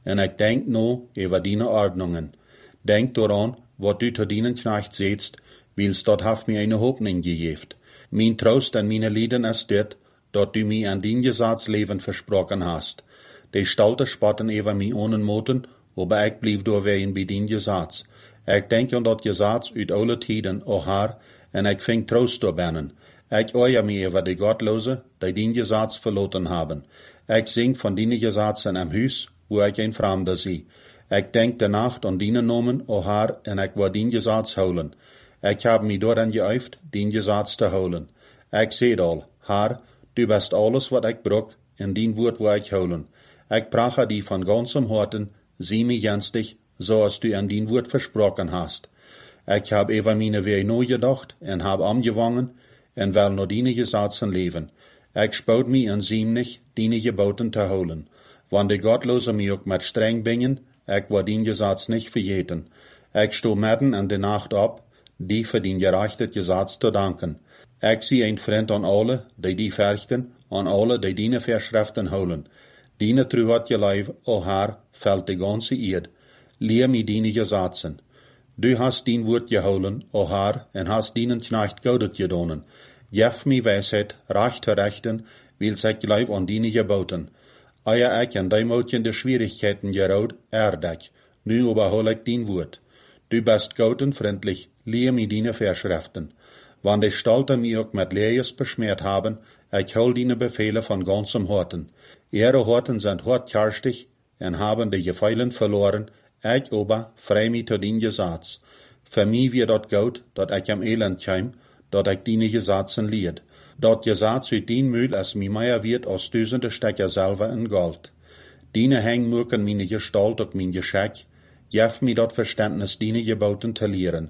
en ik denk no over dine ordnungen. Denk daran, wat du tot dienen knecht setzt, wils dat haft mir eine Hoffnung gegeben. Mein Trost an meine Lieden ist dit, dat du mir an din Gesatzleben versprochen hast. Die Stalte spotten über mi ohnen Moten, aber ich blieb doorwegen bij din Gesatz. Ik denk aan dat Gesatz uit alle tijden, o haar, en ik ving troost doorbinnen. Ik oeie me over de Gottlosen, die din Gesatz verloten haben. Ik zing van dine Gesatzen am Huis, wo ik een Fremde zie. Ik denk de nacht aan dine nomen, o haar, en ik wil din Gesatz holen. Ik heb me dooran geüft, din Gesatz te holen. Ik zei al, haar, du bist alles wat ik brok, en din woord wil ik holen. Ik prache die van ganzem harten, zie me jenstig, zoals du an din woord versprochen hast. Ik heb over meine Weh nooit gedacht, en heb angewangen, en wil naar dine Gesatzen leven. Ik spout me en zie nicht, dine geboten te holen. Wann de Gottlosen mij ook met streng bingen, ik wil din Gesatz nicht vergeten. Ik sto midden in de nacht op, die voor din gerechtet Gesatz te danken. Ik zie een vriend aan alle, die verchten, aan alle, die dine Verschriften holen. Dine truhat je lijf, o haar, fällt de ganze eed. Leer me dine Gesatzen. Du hast din woord geholen, o haar, en hast dienen knecht goudet gedonen. Geef me wijsheid, recht te rechten, wils ik lijf aan dine geboten. Eie ik en die de Schwierigkeiten geroud, erdek. Nu überhol ik din woord. Du bist goud en vriendlich, leer me dine Verschriften. Wann de Stalter mir ook met Lees besmeert haben, ich hol dine Befehle von ganzem Horten. Ihre Horten sind hortkarstig en haben de Gefeilen verloren, ich aber frei mich tot din Gesatz. Für mich wird dat goud, dat ich am Elend keim, dat ich dine Gesatzen lied. Dat Gesatz uit dien Mühl as mi meier wird aus duizenden Stecker selber in Gold. Dine heng mürken meine Gestalt ook mein Geschäck, jef mi dat Verständnis dine geboten te leren.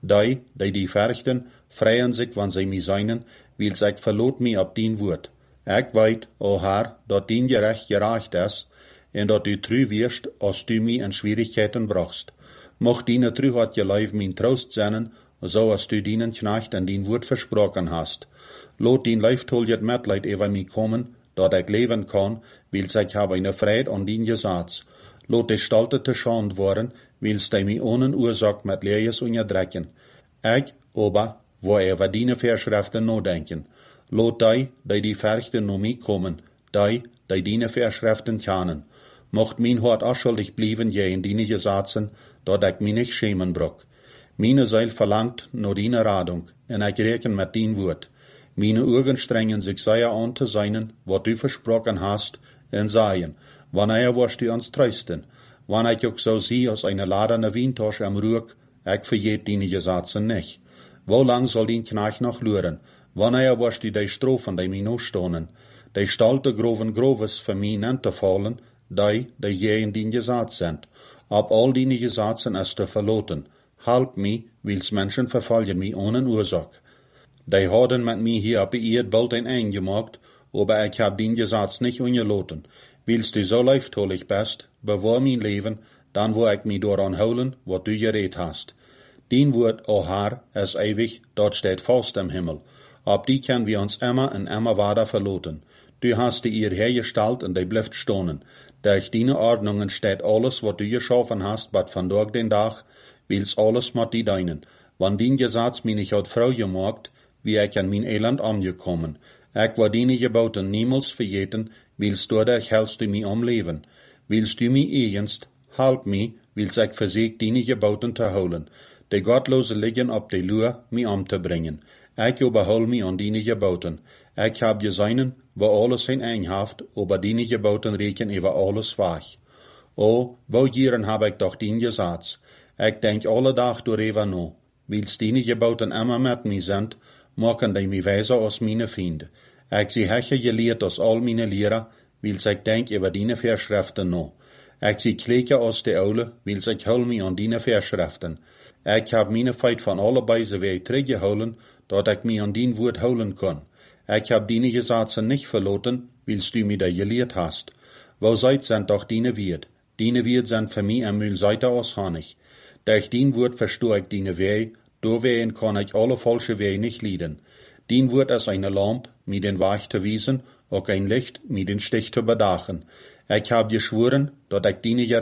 Die verchten, freien sich, wann sie mi seinen, wils ich verlot mi ab dien Wort. Ich weit, o haar, dat dien gerecht is, en dat du trü wirst, als du mi in Schwierigkeiten brachst. Mocht dine trü hat je Leib min Trost sennen, so als du dienen Knecht an dien Wort versprochen hast. Lot dien Leib tol jet Mitleid über mi kommen, dat ich leben kann, wils ich habe eine Freude an dien Gesatz. Lot de Staltete schand worden, wils die mi ohne Ursache mit Lees unterdrecken. Ich, aber, wo über dine Verschriften nodenken. Lot die Verchten no mi kommen, die dine Verschriften kennen. Mocht mein Hort aschuldig blieben je in dine Gesatzen, dat ich mi nicht schämen brock. Meine Seil verlangt no dine Radung, en ich reken mit dien Wort. Meine Augen strengen sich sehr an zu seinen, wat du versprochen hast, en sagen, wann wirst du uns trösten. Wann ich auch so sieh aus einer ladene Weintasche am Ruck, ich verjet dine Gesatzen nicht. Wo lang soll dien Knecht noch luren? Wann wirst du die Strophen, die mir noch stonen? Die stalte groves für mich nicht fallen, die je in dien Gesatz sind. Ab all dine Gesatzen ist zu verloten. Halb mi, wils Menschen verfallen mi ohne Ursache. Die hadden mit mir hier op Erd bald ein eingemacht, aber ich hab den Gesatz nicht ungeloten. Willst du so leiftolig bist, bewahr mein Leben, dann wo ich mich daran holen, wat du geredet hast. Dien Wort, o Herr, ist ewig, dort steht fast im Himmel. Ab die können wir uns immer und immer weiter verloten. Du hast die ihr hergestellt und die bleibt stonen. Durch deine Ordnungen steht alles, wat du geschaffen hast, bat von Tag den Tag, wils alles mit die deinen. Wann den Gesatz mich nicht hat Frau gemacht, wie ich an mein Elend angekommen. Ich war deine Geboten niemals vergeten, wils dadurch hältst du mich am Leben. Willst du mich egenst, halb mich, wils ich versieg deine Geboten zu holen. Die Gottlose liegen op de Lur, mich umzubringen. Ich überhol mich an deine Geboten. Ich hab geseinen, wo alles hineinhaft, aber deine Geboten reken über alles wach. O, wo jieren hab ich doch den Gesatz. Ich denk alle Tag darüber no. Wils deine Geboten immer mit mir sind, machen die mich weiser als meine Freunde. Ich sie hecher gelehrt als all meine Lehrer, wils ich denk über deine Verschriften no. Ich sie kleker als die Oule, wils ich hol mich an deine Verschriften. Ich hab meine Feit von alle Beise weer teruggeholen, dat ich mich an dein Wort holen kann. Ich hab deine Gesatzen nicht verloten, wils du mir da gelehrt hast. Wo seid sind doch deine Wirt? Deine Wirt sind für mich ein Mühlseite aus Honig. Durch dein Wort verstehe ich deine Weh, doorwegen kann ich alle falsche Weh nicht leiden. Dein Wort ist eine Lampe, mir den Weg zu wiesen, auch ein Licht, mir den Stich zu bedachen. Ich hab geschworen, dat ich deine